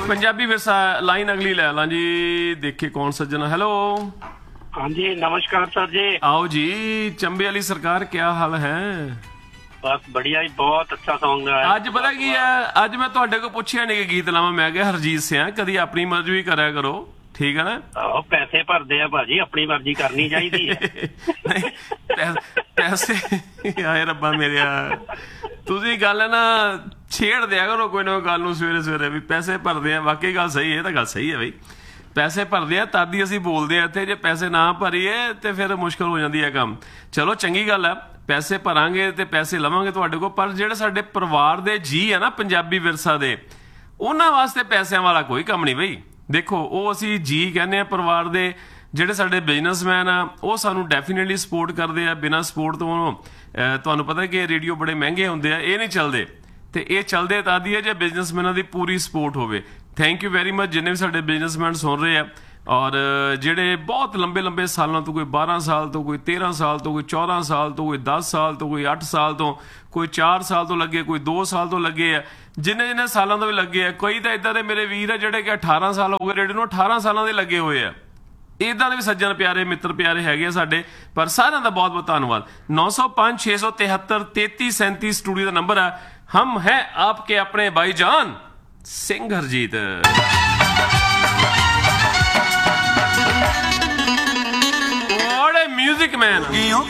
Punjabi Virsa line अगली ले ला जी। देखे कौन सज्जन। हेलो हाँ जी नमस्कार सर जी। आओ जी। चंबे वाली सरकार क्या हाल है? बस बढ़िया जी, बहुत अच्छा सॉन्ग है। ਅੱਜ ਪਤਾ ਕੀ ਹੈ, ਅੱਜ ਮੈਂ ਤੁਹਾਡੇ ਕੋਲ ਪੁੱਛਿਆ ਨਹੀਂ ਕਿ ਗੀਤ ਲਾਵਾਂ, ਮੈਂ ਕਿਹਾ ਹਰਜੀਤ ਸਿੰਘ ਕਦੀ ਆਪਣੀ ਮਰਜ਼ੀ ਵੀ ਕਰਿਆ ਕਰੋ, ਠੀਕ ਹੈ ਨਾ? ਆਹੋ ਪੈਸੇ ਭਰਦੇ ਆ ਭਾਜੀ, ਆਪਣੀ ਮਰਜ਼ੀ ਕਰਨੀ ਚਾਹੀਦੀ ਹੈ। ਪੈਸੇ ਆਏ ਰੱਬਾ ਮੇਰਿਆ, ਤੁਸੀਂ ਗੱਲ ਨਾ ਛੇੜ ਦਿਆ ਕਰੋ ਕੋਈ ਨਾ ਗੱਲ ਨੂੰ ਸਵੇਰੇ ਸਵੇਰੇ ਵੀ ਪੈਸੇ ਭਰਦੇ ਆ। ਵਾਕਈ ਗੱਲ ਸਹੀ ਹੈ, ਇਹ ਤਾਂ ਗੱਲ ਸਹੀ ਹੈ ਬਈ, ਪੈਸੇ ਭਰਦੇ ਆ ਤਦ ਹੀ ਅਸੀਂ ਬੋਲਦੇ ਆ ਇੱਥੇ। ਜੇ ਪੈਸੇ ਨਾ ਭਰੀਏ ਤੇ ਫਿਰ ਮੁਸ਼ਕਲ ਹੋ ਜਾਂਦੀ ਹੈ ਕੰਮ। ਚਲੋ ਚੰਗੀ ਗੱਲ ਹੈ, ਪੈਸੇ ਭਰਾਂਗੇ ਤੇ ਪੈਸੇ ਲਵਾਂਗੇ ਤੁਹਾਡੇ ਕੋਲ, ਪਰ ਜਿਹੜੇ ਸਾਡੇ ਪਰਿਵਾਰ ਦੇ ਜੀ ਆ ਨਾ ਪੰਜਾਬੀ ਵਿਰਸਾ ਦੇ, ਉਹਨਾਂ ਵਾਸਤੇ ਪੈਸਿਆਂ ਵਾਲਾ ਕੋਈ ਕੰਮ ਨਹੀਂ ਬਈ। ਦੇਖੋ ਉਹ ਅਸੀਂ ਜੀ ਕਹਿੰਦੇ ਆ ਪਰਿਵਾਰ ਦੇ। ਜਿਹੜੇ ਸਾਡੇ ਬਿਜ਼ਨਸਮੈਨ ਆ ਉਹ ਸਾਨੂੰ ਡੈਫੀਨੇਟਲੀ ਸਪੋਰਟ ਕਰਦੇ ਆ। ਬਿਨਾਂ ਸਪੋਰਟ ਤੋਂ ਤੁਹਾਨੂੰ ਪਤਾ ਕਿ ਰੇਡੀਓ ਬੜੇ ਮਹਿੰਗੇ ਹੁੰਦੇ ਆ, ਇਹ ਨਹੀਂ ਚੱਲਦੇ। ਤੇ ਇਹ ਚੱਲਦੇ ਤਾਂ ਦੀ ਹੈ ਜੇ ਬਿਜ਼ਨਸਮੈਨਾਂ ਦੀ ਪੂਰੀ ਸਪੋਰਟ ਹੋਵੇ। ਥੈਂਕ ਯੂ ਵੈਰੀ ਮਚ ਜਿੰਨੇ ਵੀ ਸਾਡੇ ਬਿਜ਼ਨਸਮੈਨ ਸੁਣ ਰਹੇ ਆ, ਔਰ ਜਿਹੜੇ ਬਹੁਤ ਲੰਬੇ ਲੰਬੇ ਸਾਲਾਂ ਤੋਂ, ਕੋਈ 12 ਸਾਲ ਤੋਂ, ਕੋਈ 13 ਸਾਲ ਤੋਂ, ਕੋਈ 14 ਸਾਲ ਤੋਂ, ਕੋਈ 10 ਸਾਲ ਤੋਂ, ਕੋਈ 8 ਸਾਲ ਤੋਂ, ਕੋਈ 4 ਸਾਲ ਤੋਂ ਲੱਗੇ, ਕੋਈ 2 ਸਾਲ ਤੋਂ ਲੱਗੇ ਆ, ਜਿੰਨੇ ਸਾਲਾਂ ਤੋਂ ਵੀ ਲੱਗੇ ਆ। ਕੋਈ ਤਾਂ ਇੱਦਾਂ ਦੇ ਮੇਰੇ ਵੀਰ ਆ ਜਿਹੜੇ ਕਿ 18 ਸਾਲ ਹੋ ਗਏ ਰੇਡੀਓ ਨੂੰ, 18 ਸਾਲਾਂ ਦੇ ਲੱਗੇ ਹੋਏ ਆ। ਇੱਦਾਂ ਦੇ ਵੀ ਸੱਜਣ ਪਿਆਰੇ ਮਿੱਤਰ ਪਿਆਰੇ ਹੈਗੇ ਆ ਸਾਡੇ, ਪਰ ਸਾਰਿਆਂ ਦਾ ਬਹੁਤ ਬਹੁਤ ਧੰਨਵਾਦ। 905 673 3337 ਸਟੂਡੀਓ ਦਾ ਨੰਬਰ ਹੈ। ਹਮ ਹੈ ਆਪਕੇ ਆਪਣੇ ਭਾਈਜਾਨ ਸਿੰਘ ਹਰਜੀਤ। Music man.